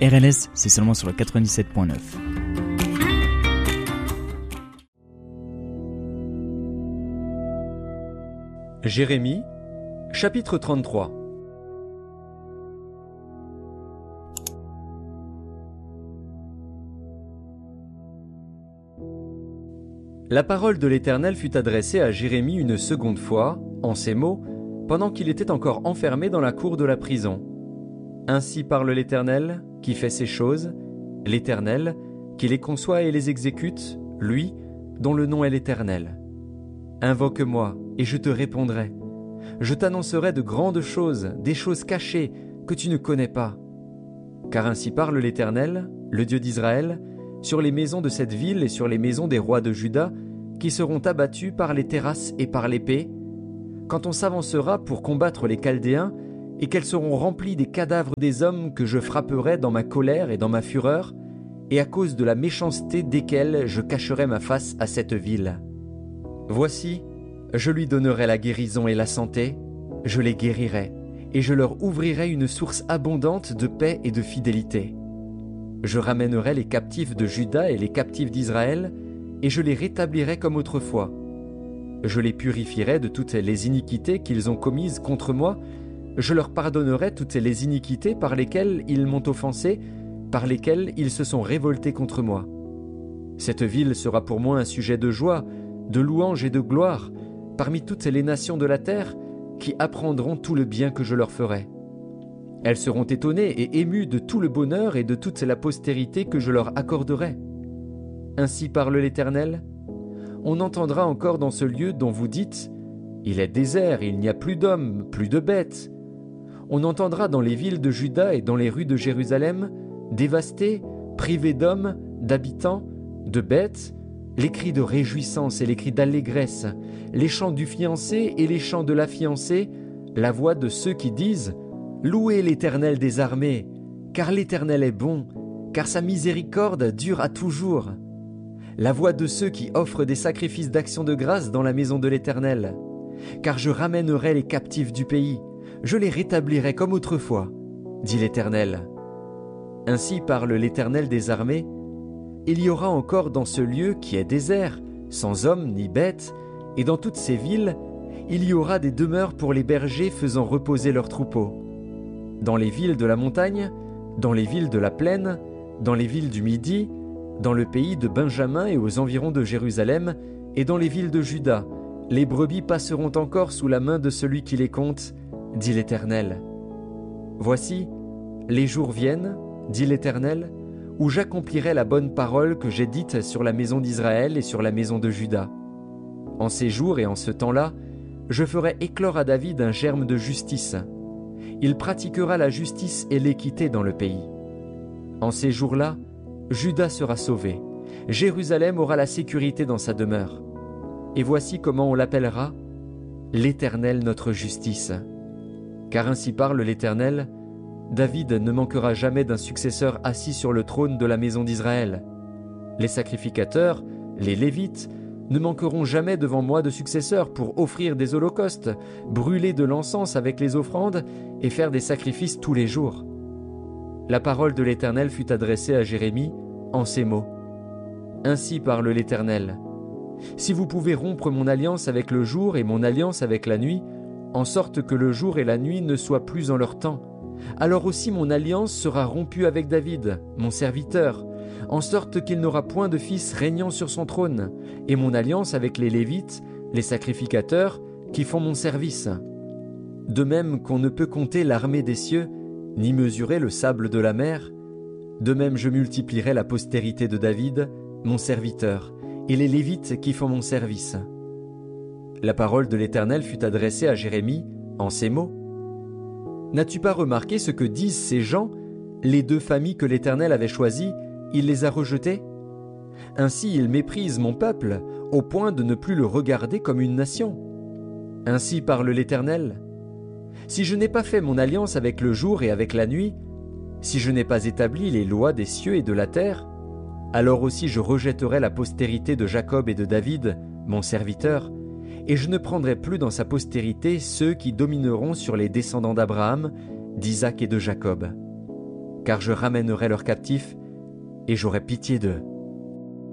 RLS, c'est seulement sur le 97.9. Jérémie, chapitre 33. La parole de l'Éternel fut adressée à Jérémie une seconde fois, en ces mots, pendant qu'il était encore enfermé dans la cour de la prison. Ainsi parle l'Éternel, qui fait ces choses, l'Éternel, qui les conçoit et les exécute, lui, dont le nom est l'Éternel. Invoque-moi, et je te répondrai. Je t'annoncerai de grandes choses, des choses cachées que tu ne connais pas. Car ainsi parle l'Éternel, le Dieu d'Israël, sur les maisons de cette ville et sur les maisons des rois de Juda, qui seront abattus par les terrasses et par l'épée, quand on s'avancera pour combattre les Chaldéens, et qu'elles seront remplies des cadavres des hommes que je frapperai dans ma colère et dans ma fureur, et à cause de la méchanceté desquels je cacherai ma face à cette ville. Voici, je lui donnerai la guérison et la santé, je les guérirai, et je leur ouvrirai une source abondante de paix et de fidélité. Je ramènerai les captifs de Juda et les captifs d'Israël, et je les rétablirai comme autrefois. Je les purifierai de toutes les iniquités qu'ils ont commises contre moi, je leur pardonnerai toutes les iniquités par lesquelles ils m'ont offensé, par lesquelles ils se sont révoltés contre moi. Cette ville sera pour moi un sujet de joie, de louange et de gloire, parmi toutes les nations de la terre, qui apprendront tout le bien que je leur ferai. Elles seront étonnées et émues de tout le bonheur et de toute la postérité que je leur accorderai. Ainsi parle l'Éternel. On entendra encore dans ce lieu dont vous dites « Il est désert, il n'y a plus d'hommes, plus de bêtes ». On entendra dans les villes de Juda et dans les rues de Jérusalem, dévastées, privées d'hommes, d'habitants, de bêtes, les cris de réjouissance et les cris d'allégresse, les chants du fiancé et les chants de la fiancée, la voix de ceux qui disent « Louez l'Éternel des armées, car l'Éternel est bon, car sa miséricorde dure à toujours. » La voix de ceux qui offrent des sacrifices d'action de grâce dans la maison de l'Éternel. Car je ramènerai les captifs du pays, je les rétablirai comme autrefois, dit l'Éternel. Ainsi parle l'Éternel des armées. Il y aura encore dans ce lieu qui est désert, sans hommes ni bêtes, et dans toutes ces villes, il y aura des demeures pour les bergers faisant reposer leurs troupeaux. Dans les villes de la montagne, dans les villes de la plaine, dans les villes du Midi, dans le pays de Benjamin et aux environs de Jérusalem, et dans les villes de Juda, les brebis passeront encore sous la main de celui qui les compte, dit l'Éternel. Voici, les jours viennent, dit l'Éternel, où j'accomplirai la bonne parole que j'ai dite sur la maison d'Israël et sur la maison de Juda. En ces jours et en ce temps-là, je ferai éclore à David un germe de justice. Il pratiquera la justice et l'équité dans le pays. En ces jours-là, Juda sera sauvé, Jérusalem aura la sécurité dans sa demeure. Et voici comment on l'appellera, l'Éternel notre justice. Car ainsi parle l'Éternel, David ne manquera jamais d'un successeur assis sur le trône de la maison d'Israël. Les sacrificateurs, les Lévites, ne manqueront jamais devant moi de successeurs pour offrir des holocaustes, brûler de l'encens avec les offrandes et faire des sacrifices tous les jours. La parole de l'Éternel fut adressée à Jérémie en ces mots. Ainsi parle l'Éternel. Si vous pouvez rompre mon alliance avec le jour et mon alliance avec la nuit, en sorte que le jour et la nuit ne soient plus en leur temps, alors aussi mon alliance sera rompue avec David, mon serviteur, en sorte qu'il n'aura point de fils régnant sur son trône, et mon alliance avec les Lévites, les sacrificateurs, qui font mon service. De même qu'on ne peut compter l'armée des cieux, ni mesurer le sable de la mer, de même je multiplierai la postérité de David, mon serviteur, et les Lévites qui font mon service. La parole de l'Éternel fut adressée à Jérémie en ces mots. N'as-tu pas remarqué ce que disent ces gens, les deux familles que l'Éternel avait choisies, il les a rejetées? Ainsi ils méprisent mon peuple, au point de ne plus le regarder comme une nation. Ainsi parle l'Éternel. Si je n'ai pas fait mon alliance avec le jour et avec la nuit, si je n'ai pas établi les lois des cieux et de la terre, alors aussi je rejetterai la postérité de Jacob et de David, mon serviteur, et je ne prendrai plus dans sa postérité ceux qui domineront sur les descendants d'Abraham, d'Isaac et de Jacob. car je ramènerai leurs captifs, et j'aurai pitié d'eux.